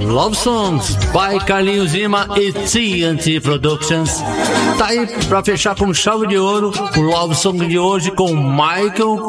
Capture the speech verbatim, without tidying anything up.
Love Songs by Carlinhos Lima e T N T Productions. Tá aí pra fechar com chave de ouro o Love Song de hoje com Michael